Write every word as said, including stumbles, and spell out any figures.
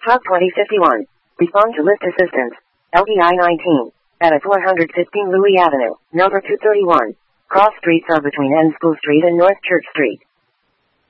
Top twenty fifty-one. Respond to list assistance. L D I nineteen. At four hundred fifteen Louis Avenue, number two thirty-one. Cross streets are between N School Street and North Church Street.